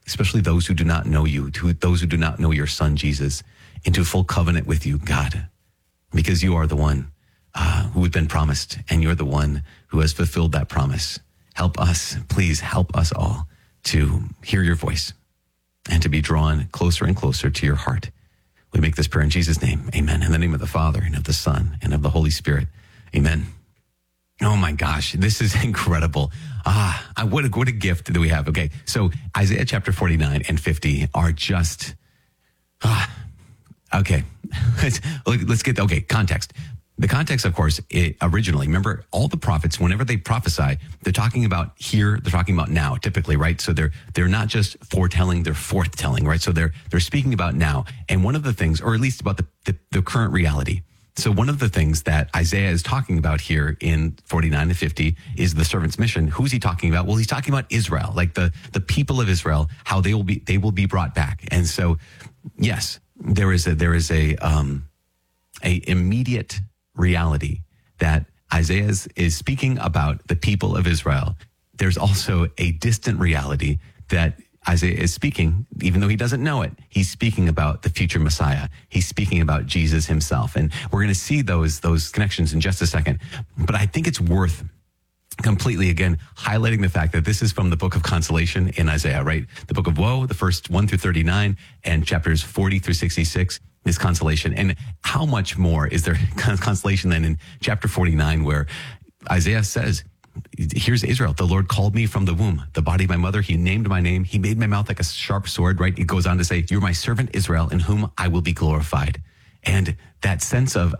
especially those who do not know you, those who do not know your son, Jesus, into full covenant with you, God, because you are the one who had been promised, and you're the one who has fulfilled that promise. Help us, please help us all to hear your voice and to be drawn closer and closer to your heart. We make this prayer in Jesus' name. Amen. In the name of the Father and of the Son and of the Holy Spirit. Amen. Oh my gosh, this is incredible. What a gift that we have. Okay, so Isaiah chapter 49 and 50 are just, okay. Let's get, context. The context, of course, originally, remember, all the prophets, whenever they prophesy, they're talking about here, they're talking about now, typically, right? So they're not just foretelling, they're forthtelling, right? So they're speaking about now. And one of the things, or at least about the current reality. So one of the things that Isaiah is talking about here in 49 and 50 is the servant's mission. Who's he talking about? Well, he's talking about Israel, like the people of Israel, how they will be brought back. And so, yes, there is a immediate reality that Isaiah is speaking about the people of Israel. There's also a distant reality that Isaiah is speaking, even though he doesn't know it. He's speaking about the future Messiah. He's speaking about Jesus himself. And we're going to see those connections in just a second. But I think it's worth completely, again, highlighting the fact that this is from the book of consolation in Isaiah, right? The book of woe, the first 1 through 39, and chapters 40 through 66 is consolation. And how much more is there consolation than in chapter 49, where Isaiah says, here's Israel. The Lord called me from the womb, the body of my mother. He named my name. He made my mouth like a sharp sword, right? It goes on to say, you're my servant Israel, in whom I will be glorified. And that sense of,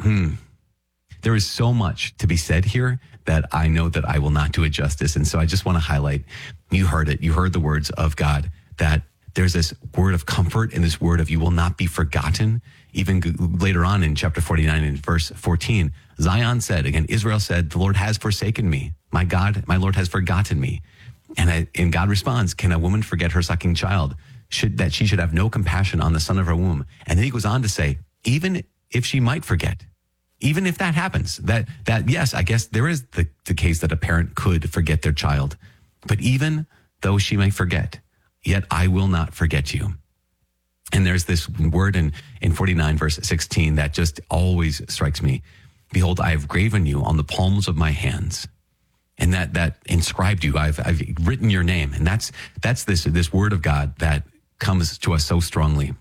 there is so much to be said here that I know that I will not do it justice. And so I just want to highlight, you heard it. You heard the words of God, that there's this word of comfort and this word of you will not be forgotten. Even later on in chapter 49 and verse 14, Zion said, again, Israel said, the Lord has forsaken me. My God, my Lord has forgotten me. And God responds, can a woman forget her sucking child? That she should have no compassion on the son of her womb. And then he goes on to say, even if she might forget, even if that happens, that yes, I guess there is the case that a parent could forget their child. But even though she may forget, yet I will not forget you. And there's this word in 49 verse 16 that just always strikes me. Behold, I have graven you on the palms of my hands. And that inscribed you. I've written your name. And that's this word of God that comes to us so strongly.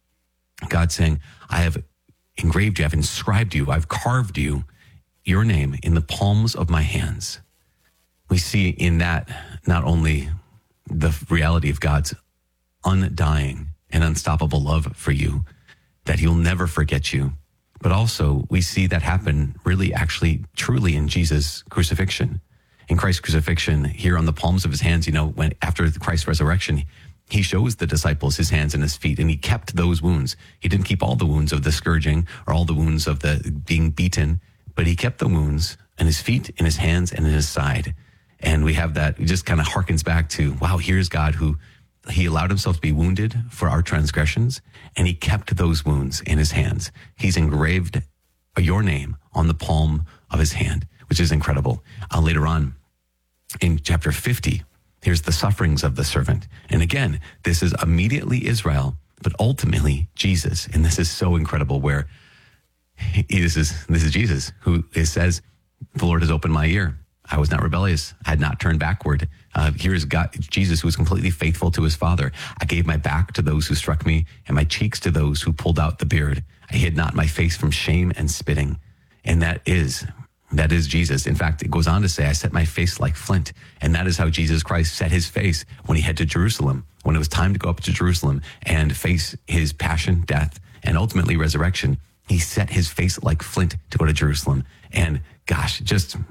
God saying, I have engraved you, I've inscribed you, I've carved you, your name in the palms of my hands. We see in that not only the reality of God's undying and unstoppable love for you, that he'll never forget you, but also we see that happen really actually truly in Jesus' crucifixion. In Christ's crucifixion, here on the palms of his hands, when after Christ's resurrection, he shows the disciples his hands and his feet, and he kept those wounds. He didn't keep all the wounds of the scourging or all the wounds of the being beaten, but he kept the wounds in his feet, in his hands, and in his side. And we have that, it just kind of harkens back to, wow, here's God who he allowed himself to be wounded for our transgressions, and he kept those wounds in his hands. He's engraved your name on the palm of his hand, which is incredible. Later on in chapter 50, here's the sufferings of the servant. And again, this is immediately Israel, but ultimately Jesus. And this is so incredible where this is Jesus who says, the Lord has opened my ear. I was not rebellious. I had not turned backward. Here is God, Jesus, who was completely faithful to his Father. I gave my back to those who struck me and my cheeks to those who pulled out the beard. I hid not my face from shame and spitting. And that is Jesus. In fact, it goes on to say, I set my face like flint. And that is how Jesus Christ set his face when he headed to Jerusalem, when it was time to go up to Jerusalem and face his passion, death, and ultimately resurrection. He set his face like flint to go to Jerusalem. And gosh,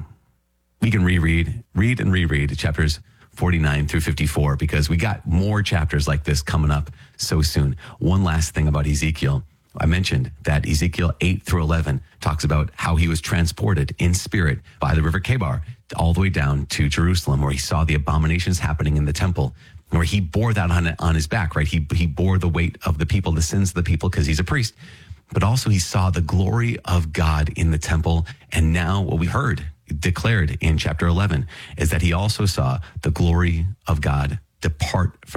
we can read and reread chapters 49 through 54 because we got more chapters like this coming up so soon. One last thing about Ezekiel. I mentioned that Ezekiel 8 through 11 talks about how he was transported in spirit by the river Kebar all the way down to Jerusalem, where he saw the abominations happening in the temple, where he bore that on his back, right? He bore the weight of the people, the sins of the people, because he's a priest. But also he saw the glory of God in the temple. And now what we heard declared in chapter 11 is that he also saw the glory of God depart from